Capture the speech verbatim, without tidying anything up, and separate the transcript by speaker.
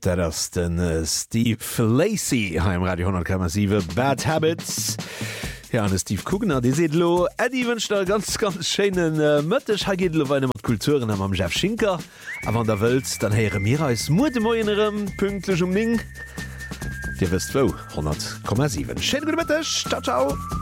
Speaker 1: Dat ass den äh, Steve Lacey ha im Radio hundert Komma sieben Bad Habits. Ja, an Steve Kugner, die seht lo, Eddie wünscht da ganz, ganz schönen äh, Möttech, ha geht lo weine mat Kulturen am am Chef Schinker. Aber an der Welt, dann heere mir als Mutemoinerem, pünktlich um Ning. Dir wisst wo, hundert Komma sieben. Schönen guten Mittag, ciao, ciao.